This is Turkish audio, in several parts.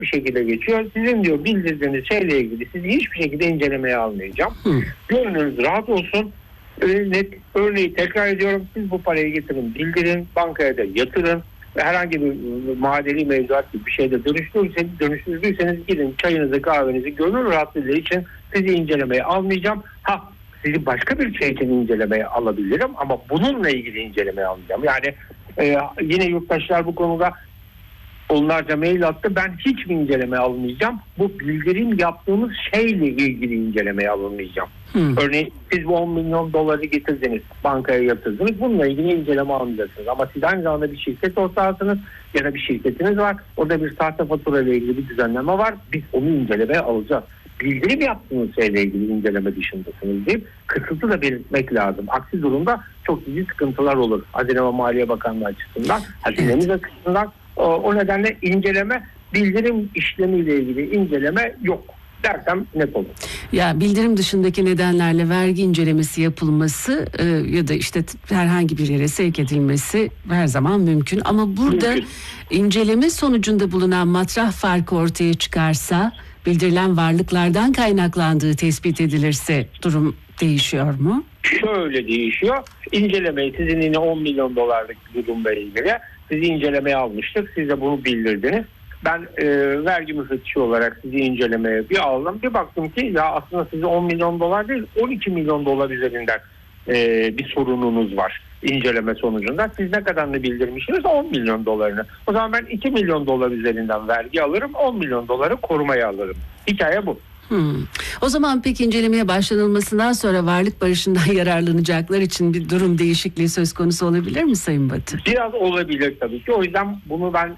bir şekilde geçiyor. Sizin diyor bildirdiğiniz şeyle ilgili sizi hiçbir şekilde incelemeye almayacağım. Gönlünüz rahat olsun. Net örneği tekrar ediyorum. Siz bu parayı getirin, bildirin, bankaya da yatırın ve herhangi bir madeni mevduat gibi bir şeyde dönüştürdüyseniz gidin çayınızı kahvenizi gönül rahatlığı için sizi incelemeye almayacağım. Sizi başka bir şey için incelemeye alabilirim ama bununla ilgili incelemeye almayacağım. Yani yine yurttaşlar bu konuda onlarca mail attı. Ben hiç mi incelemeye almayacağım? Bu bildirim yaptığımız şeyle ilgili incelemeye alınmayacağım. Örneğin siz bu 10 milyon doları getirdiniz, bankaya yatırdınız. Bununla ilgili inceleme almayacaksınız. Ama siz aynı zamanda bir şirket ortağısınız ya da bir şirketiniz var. Orada bir sahte fatura ile ilgili bir düzenleme var. Biz onu incelemeye alacağız. Bildirim yaptığınız şeyle ilgili inceleme dışındasınız deyip kısıtlı da belirtmek lazım. Aksi durumda çok ciddi sıkıntılar olur. Hazine ve Maliye Bakanlığı açısından, hazinemiz açısından. O nedenle inceleme, bildirim işlemiyle ilgili inceleme yok dersem net olur. Ya bildirim dışındaki nedenlerle vergi incelemesi yapılması ya da işte herhangi bir yere sevk edilmesi her zaman mümkün. Ama burada inceleme sonucunda bulunan matrah farkı ortaya çıkarsa, bildirilen varlıklardan kaynaklandığı tespit edilirse durum değişiyor mu? Şöyle değişiyor. İncelemeyi sizin yine 10 milyon dolarlık durumla ilgili sizi incelemeye almıştık. Siz de bunu bildirdiniz. Ben vergi müfettişi olarak sizi incelemeye bir aldım. Bir baktım ki ya aslında size 10 milyon dolar değil 12 milyon dolar üzerinden bir sorununuz var inceleme sonucunda. Siz ne kadarını bildirmişsiniz? 10 milyon dolarını. O zaman ben 2 milyon dolar üzerinden vergi alırım. 10 milyon doları korumaya alırım. Hikaye bu. O zaman peki incelemeye başlanılmasından sonra varlık barışından yararlanacaklar için bir durum değişikliği söz konusu olabilir mi Sayın Batı? Biraz olabilir tabii ki. O yüzden bunu ben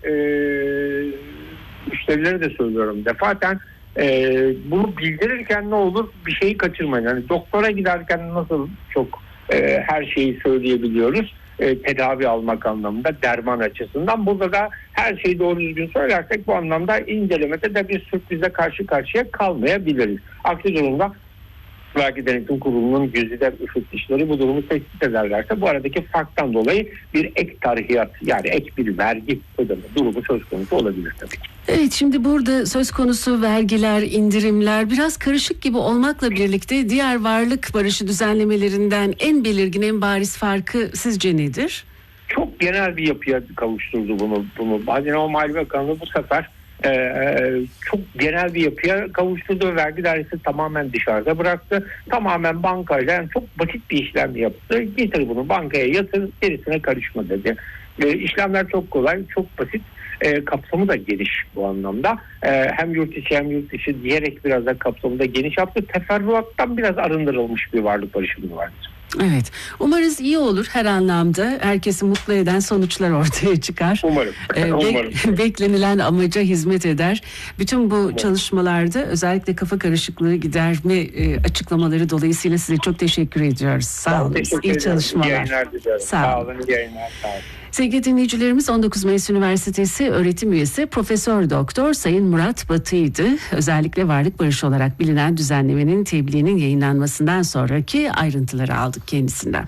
müşterilere de söylüyorum. Defaten bunu bildirirken ne olur bir şeyi kaçırmayın. Yani doktora giderken nasıl çok her şeyi söyleyebiliyoruz. Tedavi almak anlamında, derman açısından. Burada da her şeyi doğru düzgün söylersek bu anlamda incelemede de bir sürprize karşı karşıya kalmayabiliriz. Aksi durumda Vergi Denetim Kurulu'nun güzide müfettişleri bu durumu tespit ederlerse bu aradaki farktan dolayı bir ek tarihiyat yani ek bir vergi ödeme durumu söz konusu olabilir tabii ki. Evet, şimdi burada söz konusu vergiler, indirimler biraz karışık gibi olmakla birlikte diğer varlık barışı düzenlemelerinden en belirgin, en bariz farkı sizce nedir? Çok genel bir yapıya kavuşturdu bunu. Hazine ve Maliye Bakanlığı bu sefer çok genel bir yapıya kavuşturdu. Vergi dairesi tamamen dışarıda bıraktı. Tamamen bankayla yani çok basit bir işlem yaptı. Getir bunu bankaya yatır, gerisine karışma dedi. İşlemler çok kolay, çok basit. Kapsamı da geniş bu anlamda. Hem yurt içi hem yurt dışı diyerek biraz da kapsamı da geniş yaptı. Teferruattan biraz arındırılmış bir varlık barışı vardır. Evet. Umarız iyi olur her anlamda. Herkesi mutlu eden sonuçlar ortaya çıkar. Umarım. Umarım. Beklenilen amaca hizmet eder. Bütün bu çalışmalarda özellikle kafa karışıklığı giderme açıklamaları dolayısıyla size çok teşekkür ediyoruz. Sağ olun. İyi çalışmalar. İyi yayınlar diliyorum. Sağ olun. İyi yayınlar. Sağ olun. Sevgili dinleyicilerimiz, 19 Mayıs Üniversitesi öğretim üyesi Profesör Doktor Sayın Murat Batı'ydı. Özellikle varlık barışı olarak bilinen düzenlemenin tebliğinin yayınlanmasından sonraki ayrıntıları aldık kendisinden.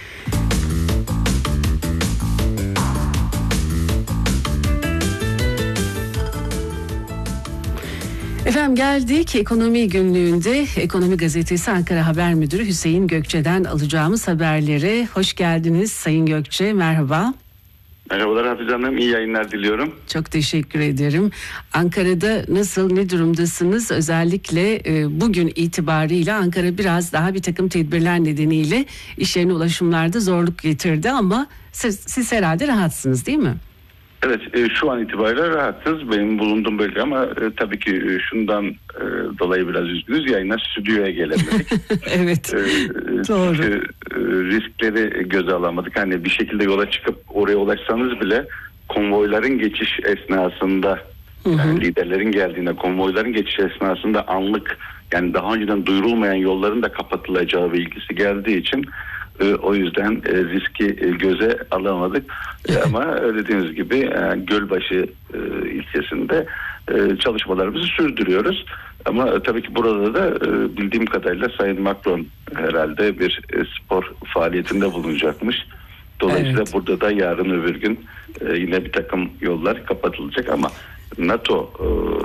Efendim geldik ekonomi günlüğünde Ekonomi Gazetesi Ankara Haber Müdürü Hüseyin Gökçe'den alacağımız haberleri. Hoş geldiniz Sayın Gökçe, merhaba. Merhabalar Hafize Hanım, iyi yayınlar diliyorum. Çok teşekkür ederim. Ankara'da nasıl, ne durumdasınız? Özellikle bugün itibariyle Ankara biraz daha bir takım tedbirler nedeniyle iş yerine ulaşımlarda zorluk getirdi ama siz herhalde rahatsınız değil mi? Evet, şu an itibariyle rahatsız. Benim bulunduğum bölge ama tabii ki şundan dolayı biraz üzgünüz. Yayınlar stüdyoya gelemedik. Evet, doğru. Çünkü riskleri göze alamadık. Hani bir şekilde yola çıkıp oraya ulaşsanız bile konvoyların geçiş esnasında, yani liderlerin geldiğinde konvoyların geçiş esnasında anlık, yani daha önceden duyurulmayan yolların da kapatılacağı bilgisi geldiği için o yüzden riski göze alamadık. Ama dediğiniz gibi Gölbaşı ilçesinde çalışmalarımızı sürdürüyoruz. Ama tabii ki burada da bildiğim kadarıyla Sayın Macron herhalde bir spor faaliyetinde bulunacakmış. Dolayısıyla evet, burada da yarın öbür gün yine bir takım yollar kapatılacak ama NATO